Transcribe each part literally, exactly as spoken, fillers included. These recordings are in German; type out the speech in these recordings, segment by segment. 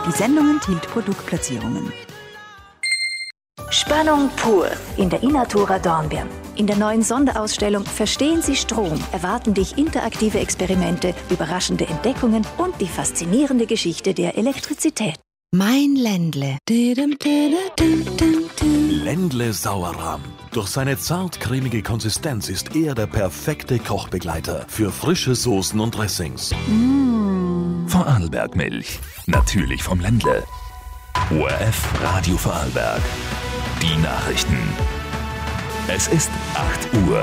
Die Sendung enthielt Produktplatzierungen. Spannung pur in der Inatura Dornbirn. In der neuen Sonderausstellung Verstehen Sie Strom erwarten dich interaktive Experimente, überraschende Entdeckungen und die faszinierende Geschichte der Elektrizität. Mein Ländle. Ländle Sauerrahm. Durch seine zart-cremige Konsistenz ist er der perfekte Kochbegleiter für frische Soßen und Dressings. Mmh. Vorarlberg-Milch. Natürlich vom Ländle. O R F Radio Vorarlberg. Die Nachrichten. Es ist acht Uhr.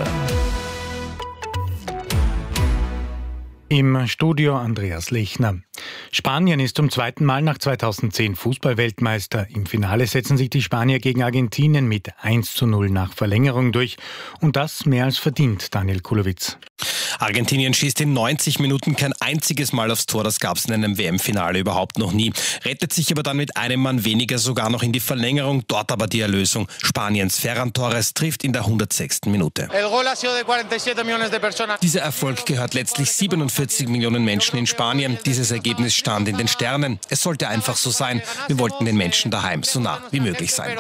Im Studio Andreas Lechner. Spanien ist zum zweiten Mal nach zweitausendzehn Fußballweltmeister. Im Finale setzen sich die Spanier gegen Argentinien mit eins zu null nach Verlängerung durch. Und das mehr als verdient, Daniel Kulowitz. Argentinien schießt in neunzig Minuten kein einziges Mal aufs Tor. Das gab es in einem W M-Finale überhaupt noch nie. Rettet sich aber dann mit einem Mann weniger sogar noch in die Verlängerung. Dort aber die Erlösung. Spaniens Ferran Torres trifft in der hundertsechsten Minute. Dieser Erfolg gehört letztlich siebenundvierzig Millionen Menschen in Spanien. Dieses Ergebnis stand in den Sternen. Es sollte einfach so sein. Wir wollten den Menschen daheim so nah wie möglich sein,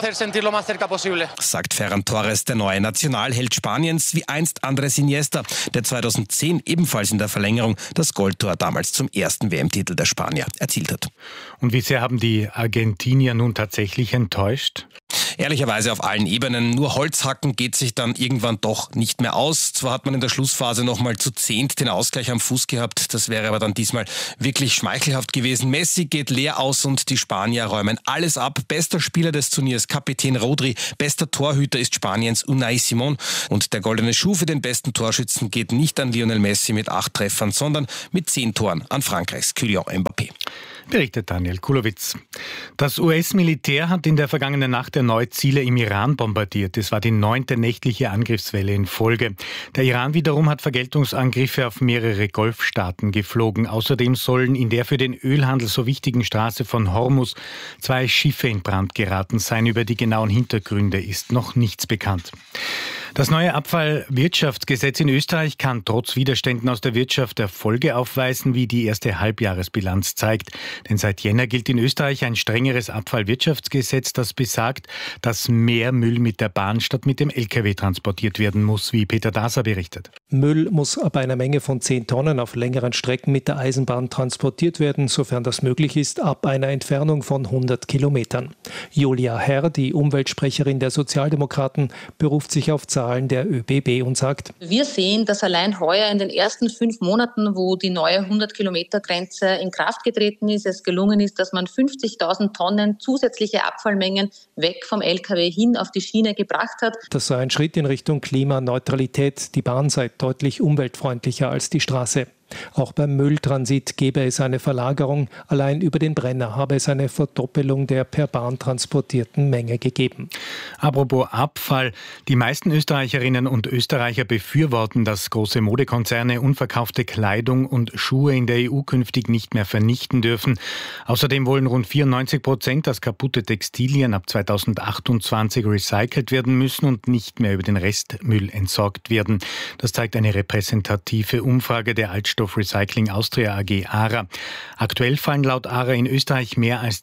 sagt Ferran Torres, der neue Nationalheld Spaniens, wie einst Andrés Iniesta, der zweitausendzehn ebenfalls in der Verlängerung das Goldtor damals zum ersten W M-Titel der Spanier erzielt hat. Und wie sehr haben die Argentinier nun tatsächlich enttäuscht? Ehrlicherweise auf allen Ebenen. Nur Holzhacken geht sich dann irgendwann doch nicht mehr aus. Zwar hat man in der Schlussphase noch mal zu zehnt den Ausgleich am Fuß gehabt. Das wäre aber dann diesmal wirklich schmeichelhaft gewesen. Messi geht leer aus und die Spanier räumen alles ab. Bester Spieler des Turniers, Kapitän Rodri. Bester Torhüter ist Spaniens Unai Simón. Und der goldene Schuh für den besten Torschützen geht nicht an Lionel Messi mit acht Treffern, sondern mit zehn Toren an Frankreichs Kylian Mbappé. Berichtet Daniel Kulowitz. Das U S-Militär hat in der vergangenen Nacht erneut Ziele im Iran bombardiert. Es war die neunte nächtliche Angriffswelle in Folge. Der Iran wiederum hat Vergeltungsangriffe auf mehrere Golfstaaten geflogen. Außerdem sollen in der für den Ölhandel so wichtigen Straße von Hormuz zwei Schiffe in Brand geraten sein. Über die genauen Hintergründe ist noch nichts bekannt. Das neue Abfallwirtschaftsgesetz in Österreich kann trotz Widerständen aus der Wirtschaft Erfolge aufweisen, wie die erste Halbjahresbilanz zeigt. Denn seit Jänner gilt in Österreich ein strengeres Abfallwirtschaftsgesetz, das besagt, dass mehr Müll mit der Bahn statt mit dem L K W transportiert werden muss, wie Peter Daser berichtet. Müll muss ab einer Menge von zehn Tonnen auf längeren Strecken mit der Eisenbahn transportiert werden, sofern das möglich ist, ab einer Entfernung von hundert Kilometern. Julia Herr, die Umweltsprecherin der Sozialdemokraten, beruft sich auf Zahlen der Ö B B und sagt: Wir sehen, dass allein heuer in den ersten fünf Monaten, wo die neue hundert-Kilometer-Grenze in Kraft getreten ist, es gelungen ist, dass man fünfzigtausend Tonnen zusätzliche Abfallmengen weg vom L K W hin auf die Schiene gebracht hat. Das sei ein Schritt in Richtung Klimaneutralität. Die Bahn sei deutlich umweltfreundlicher als die Straße. Auch beim Mülltransit gebe es eine Verlagerung. Allein über den Brenner habe es eine Verdoppelung der per Bahn transportierten Menge gegeben. Apropos Abfall. Die meisten Österreicherinnen und Österreicher befürworten, dass große Modekonzerne unverkaufte Kleidung und Schuhe in der E U künftig nicht mehr vernichten dürfen. Außerdem wollen rund vierundneunzig Prozent, dass kaputte Textilien ab zweitausendachtundzwanzig recycelt werden müssen und nicht mehr über den Restmüll entsorgt werden. Das zeigt eine repräsentative Umfrage der Altstadt Recycling Austria A G A R A. Aktuell fallen laut A R A in Österreich mehr als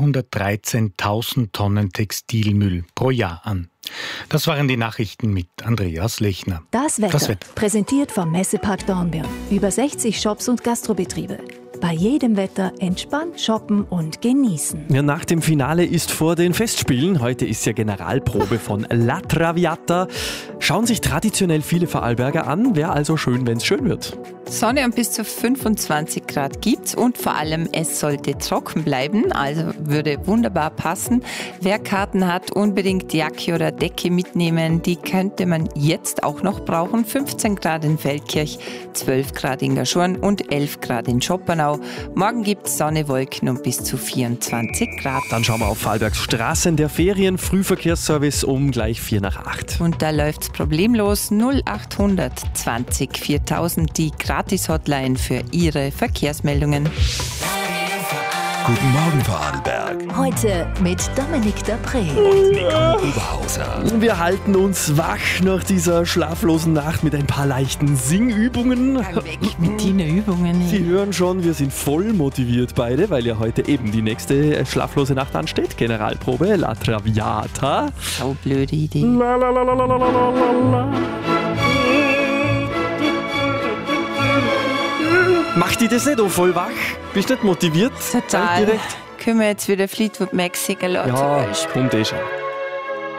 zweihundertdreizehntausend Tonnen Textilmüll pro Jahr an. Das waren die Nachrichten mit Andreas Lechner. Das Wetter, das Wetter. Präsentiert vom Messepark Dornbirn. Über sechzig Shops und Gastrobetriebe. Bei jedem Wetter entspannt shoppen und genießen. Ja, nach dem Finale ist vor den Festspielen. Heute ist ja Generalprobe von La Traviata. Schauen sich traditionell viele Vorarlberger an. Wäre also schön, wenn es schön wird. Sonne und bis zu fünfundzwanzig Grad gibt's und vor allem es sollte trocken bleiben, also würde wunderbar passen. Wer Karten hat, unbedingt Jacke oder Decke mitnehmen, die könnte man jetzt auch noch brauchen. fünfzehn Grad in Feldkirch, zwölf Grad in Gaschorn und elf Grad in Schoppernau. Morgen gibt's Sonne, Wolken und bis zu vierundzwanzig Grad. Dann schauen wir auf Vorarlbergs Straßen der Ferien. Frühverkehrsservice um gleich vier nach acht. Und da läuft's problemlos. null achthundert zwanzig viertausend, die Gratis-Hotline für Ihre Verkehrsmeldungen. Radio Vorarlberg. Guten Morgen Vorarlberg. Heute mit Dominik Dapré. Und Nicole Oberhauser. Wir halten uns wach nach dieser schlaflosen Nacht mit ein paar leichten Singübungen. Weg mit den Übungen. Sie hören schon, wir sind voll motiviert beide, weil ja heute eben die nächste schlaflose Nacht ansteht. Generalprobe La Traviata. So blöde Idee. La, la, la, la, la, la, la, la. Macht die das nicht auch voll wach? Bist du nicht motiviert? Total. Direkt? Können wir jetzt wieder Fleetwood Mac singen lassen? Ja, zum Beispiel? kommt eh schon.